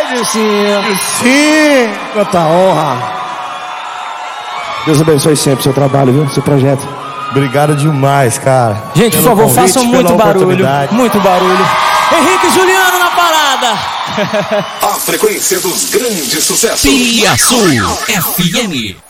Sim. Quanta honra. Deus abençoe sempre o seu trabalho, viu? Seu projeto. Obrigado demais, cara. Gente, por favor, convite, façam muito pela barulho. oportunidade. Muito barulho. Henrique Juliano na parada. A frequência dos grandes sucessos. Piaçu FM.